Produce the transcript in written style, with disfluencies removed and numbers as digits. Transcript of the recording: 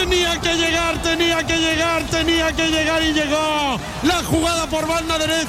Tenía que llegar y llegó la jugada por banda derecha.